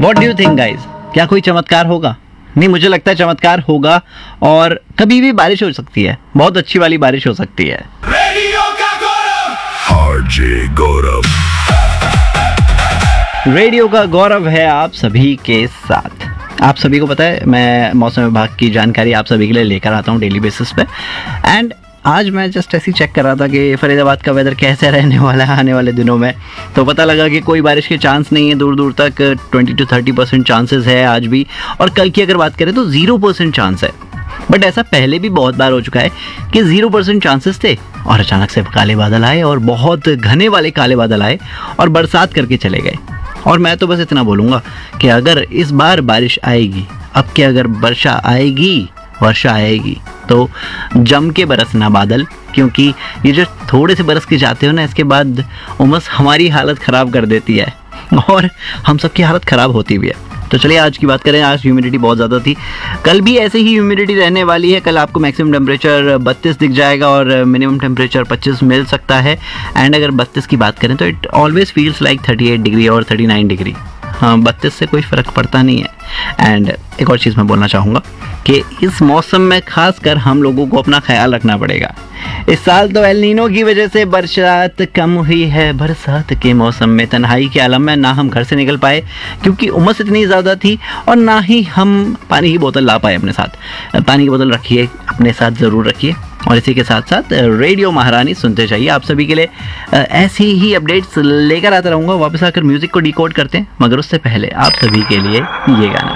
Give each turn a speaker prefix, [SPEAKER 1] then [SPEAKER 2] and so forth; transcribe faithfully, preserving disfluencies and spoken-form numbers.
[SPEAKER 1] What do you think guys, क्या कोई चमत्कार होगा? नहीं, मुझे लगता है चमत्कार होगा और कभी भी बारिश हो सकती है, बहुत अच्छी वाली बारिश हो सकती है।
[SPEAKER 2] रेडियो का गौरव आरजे गौरव
[SPEAKER 1] रेडियो का गौरव है आप सभी के साथ। आप सभी को पता है मैं मौसम विभाग की जानकारी आप सभी के लिए लेकर आता हूँ डेली बेसिस पे। एंड आज मैं जस्ट ऐसे ही चेक कर रहा था कि फरीदाबाद का वेदर कैसे रहने वाला है आने वाले दिनों में, तो पता लगा कि कोई बारिश के चांस नहीं है, दूर दूर तक twenty two thirty percent chances है आज भी, और कल की अगर बात करें तो ज़ीरो परसेंट चांस है। बट ऐसा पहले भी बहुत बार हो चुका है कि ज़ीरो परसेंट चांसेस थे और अचानक से काले बादल आए और बहुत घने वाले काले बादल आए और बरसात करके चले गए। और मैं तो बस इतना बोलूँगा कि अगर इस बार बारिश आएगी, अब के अगर वर्षा आएगी वर्षा आएगी तो जम के बरसना बादल, क्योंकि ये जो थोड़े से बरस के जाते हो ना, इसके बाद उमस हमारी हालत ख़राब कर देती है और हम सब की हालत ख़राब होती भी है। तो चलिए आज की बात करें। आज ह्यूमिडिटी बहुत ज़्यादा थी, कल भी ऐसे ही ह्यूमिडिटी रहने वाली है। कल आपको मैक्सिमम टेम्परेचर बत्तीस दिख जाएगा और मिनिमम टेम्परेचर पच्चीस मिल सकता है। एंड अगर बत्तीस की बात करें तो it always feels like thirty eight degree और थर्टी नाइन डिग्री। हाँ, बत्तीस से कोई फ़र्क पड़ता नहीं है। एंड एक और चीज़ मैं बोलना चाहूँगा कि इस मौसम में खासकर हम लोगों को अपना ख्याल रखना पड़ेगा। इस साल तो एल नीनो की वजह से बरसात कम हुई है। बरसात के मौसम में तन्हाई के आलम में ना हम घर से निकल पाए क्योंकि उमस इतनी ज़्यादा थी, और ना ही हम पानी की बोतल ला पाए अपने साथ। पानी की बोतल रखिए, अपने साथ ज़रूर रखिए। और इसी के साथ साथ रेडियो महारानी सुनते चाहिए। आप सभी के लिए ऐसी ही अपडेट्स लेकर आता रहूँगा। वापस आकर म्यूज़िक को डिकोड करते हैं, मगर उससे पहले आप सभी के लिए ये गाना।